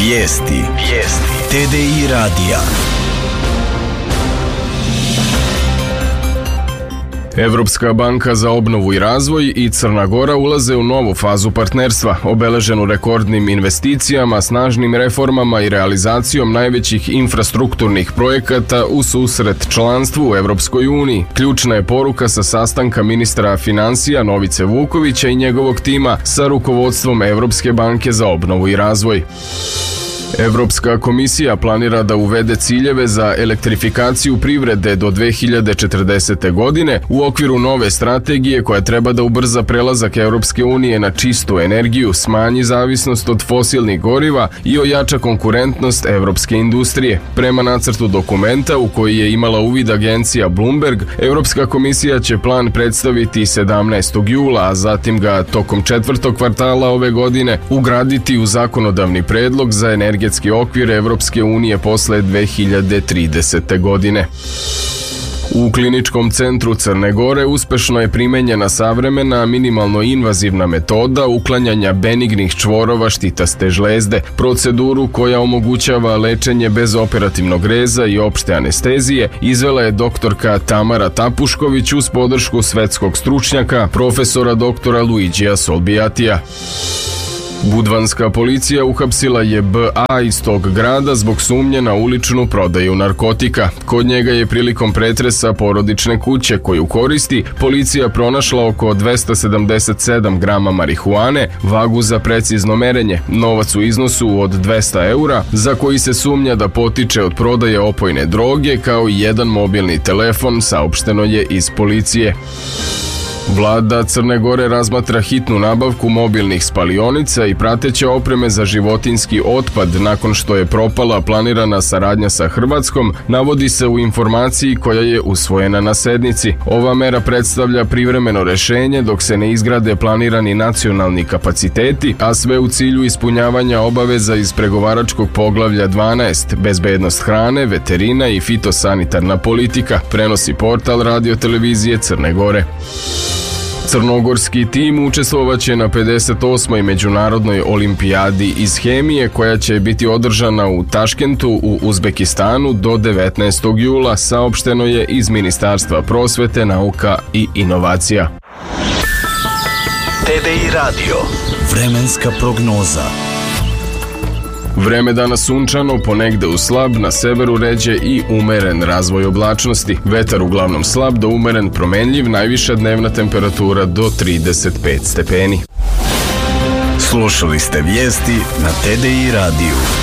Vijesti TDI radija. Evropska banka za obnovu i razvoj i Crna Gora ulaze u novu fazu partnerstva, obeleženu rekordnim investicijama, snažnim reformama i realizacijom najvećih infrastrukturnih projekata u susret članstvu u Evropskoj uniji. Ključna je poruka sa sastanka ministra finansija Novice Vukovića i njegovog tima sa rukovodstvom Evropske banke za obnovu i razvoj. Evropska komisija planira da uvede ciljeve za elektrifikaciju privrede do 2040. godine u okviru nove strategije koja treba da ubrza prelazak Evropske unije na čistu energiju, smanji zavisnost od fosilnih goriva i ojača konkurentnost evropske industrije. Prema nacrtu dokumenta u koji je imala uvid agencija Bloomberg, Evropska komisija će plan predstaviti 17. jula, a zatim ga tokom četvrtog kvartala ove godine ugraditi u zakonodavni predlog za energetski okvir Evropske unije posle 2030. godine. U kliničkom centru Crne Gore uspešno je primenjena savremena minimalno invazivna metoda uklanjanja benignih čvorova štitaste žlezde, proceduru koja omogućava lečenje bez operativnog reza i opšte anestezije, izvela je doktorka Tamara Tapušković uz podršku svetskog stručnjaka, profesora doktora Luigija Solbijatija. Budvanska policija uhapsila je B.A. iz tog grada zbog sumnje na uličnu prodaju narkotika. Kod njega je prilikom pretresa porodične kuće koju koristi, policija pronašla oko 277 grama marihuane, vagu za precizno merenje, novac u iznosu od 200 eura, za koji se sumnja da potiče od prodaje opojne droge, kao i jedan mobilni telefon, saopšteno je iz policije. Vlada Crne Gore razmatra hitnu nabavku mobilnih spalionica i prateće opreme za životinjski otpad nakon što je propala planirana saradnja sa Hrvatskom, navodi se u informaciji koja je usvojena na sednici. Ova mera predstavlja privremeno rešenje dok se ne izgrade planirani nacionalni kapaciteti, a sve u cilju ispunjavanja obaveza iz pregovaračkog poglavlja 12, bezbednost hrane, veterina i fitosanitarna politika, prenosi portal Radio televizije Crne Gore. Crnogorski tim učestvovaće na 58. međunarodnoj olimpijadi iz hemije koja će biti održana u Taškentu u Uzbekistanu do 19. jula, saopšteno je iz Ministarstva prosvete, nauka i inovacija. TDI radio. Vremenska prognoza. Vreme danas sunčano, ponegde uz slab, na severu ređe i umeren razvoj oblačnosti. Vetar uglavnom slab do umeren promenljiv, najviša dnevna temperatura do 35 stepeni. Slušali ste vijesti na TDI radiju.